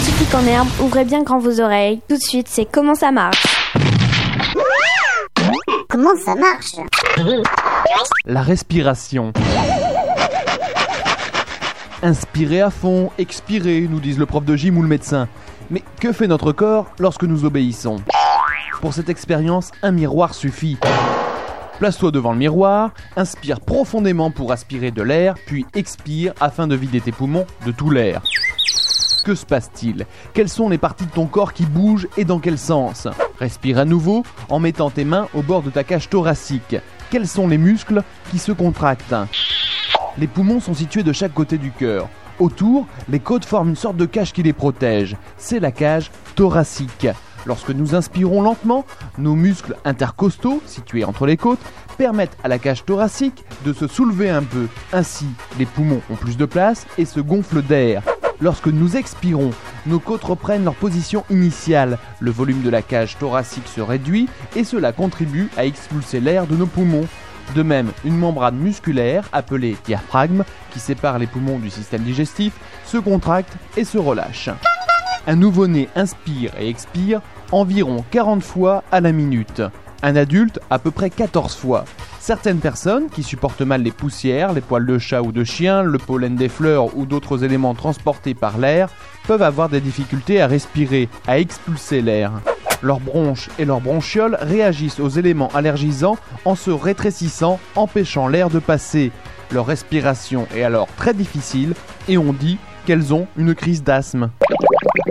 scientifique en herbe, ouvrez bien grand vos oreilles. Tout de suite, c'est comment ça marche. Comment ça marche? La respiration. Inspirez à fond, expirez, nous disent le prof de gym ou le médecin. Mais que fait notre corps lorsque nous obéissons? Pour cette expérience, un miroir suffit. Place-toi devant le miroir, inspire profondément pour aspirer de l'air, puis expire afin de vider tes poumons de tout l'air. Que se passe-t-il? Quelles sont les parties de ton corps qui bougent et dans quel sens? Respire à nouveau en mettant tes mains au bord de ta cage thoracique. Quels sont les muscles qui se contractent? Les poumons sont situés de chaque côté du cœur. Autour, les côtes forment une sorte de cage qui les protège. C'est la cage thoracique. Lorsque nous inspirons lentement, nos muscles intercostaux, situés entre les côtes, permettent à la cage thoracique de se soulever un peu. Ainsi, les poumons ont plus de place et se gonflent d'air. Lorsque nous expirons, nos côtes reprennent leur position initiale. Le volume de la cage thoracique se réduit et cela contribue à expulser l'air de nos poumons. De même, une membrane musculaire, appelée diaphragme, qui sépare les poumons du système digestif, se contracte et se relâche. Un nouveau-né inspire et expire environ 40 fois à la minute. Un adulte, à peu près 14 fois. Certaines personnes qui supportent mal les poussières, les poils de chat ou de chien, le pollen des fleurs ou d'autres éléments transportés par l'air peuvent avoir des difficultés à respirer, à expulser l'air. Leurs bronches et leurs bronchioles réagissent aux éléments allergisants en se rétrécissant, empêchant l'air de passer. Leur respiration est alors très difficile et on dit qu'elles ont une crise d'asthme.